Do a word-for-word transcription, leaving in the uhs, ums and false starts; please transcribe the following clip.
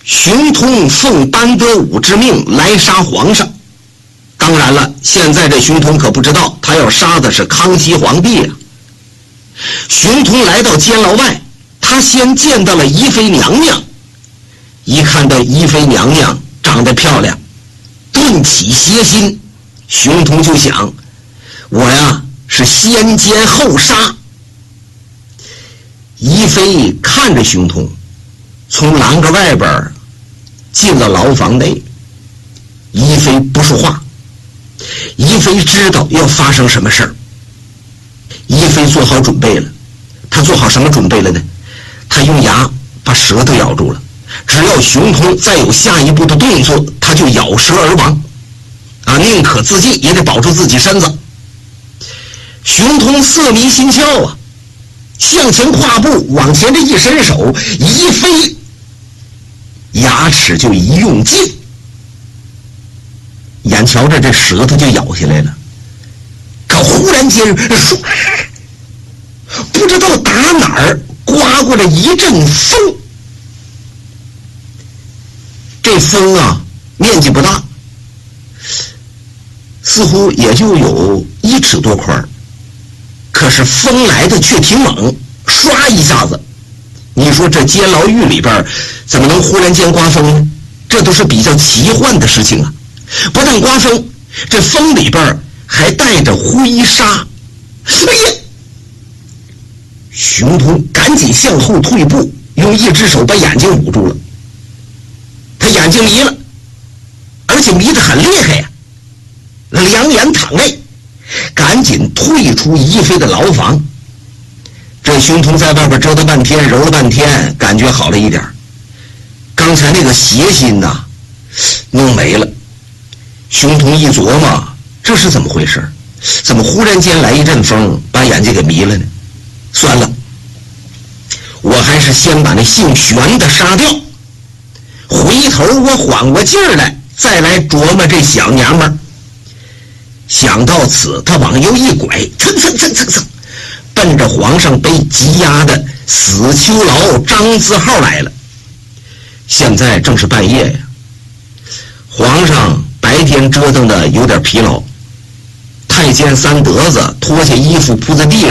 熊通奉班德武之命来杀皇上。当然了，现在这熊通可不知道，他要杀的是康熙皇帝啊。熊通来到监牢外，他先见到了宜妃娘娘。一看到宜妃娘娘长得漂亮，顿起邪心，熊通就想，我呀是先奸后杀。宜妃看着熊通从栏杆外边进了牢房内，宜妃不说话。宜妃知道要发生什么事儿，宜妃做好准备了。她做好什么准备了呢？她用牙把舌头咬住了，只要熊通再有下一步的动作，她就咬舌而亡啊！宁可自尽也得保住自己身子。熊通色迷心窍啊，向前跨步，往前这一伸手，宜妃牙齿就一用劲，眼瞧着这舌头就咬下来了。可忽然间唰，不知道打哪儿刮过来一阵风。这风啊面积不大，似乎也就有一尺多宽，可是风来的却挺猛，唰一下子，你说这监牢狱里边怎么能忽然间刮风呢？这都是比较奇幻的事情啊！不但刮风，这风里边还带着灰沙。哎呀！熊通赶紧向后退步，用一只手把眼睛捂住了。他眼睛迷了，而且迷得很厉害呀、啊，两眼淌泪，赶紧退出宜妃的牢房。这熊通在外边折腾半天，揉了半天，感觉好了一点。刚才那个邪心呐、啊，弄没了。熊通一琢磨，这是怎么回事？怎么忽然间来一阵风，把眼睛给迷了呢？算了，我还是先把那姓玄的杀掉，回头我缓过劲儿来，再来琢磨这小娘们儿。想到此，他往右一拐，蹭蹭蹭蹭蹭，奔着皇上被羁押的死囚牢张字号来了。现在正是半夜呀，皇上白天折腾的有点疲劳，太监三德子脱下衣服铺在地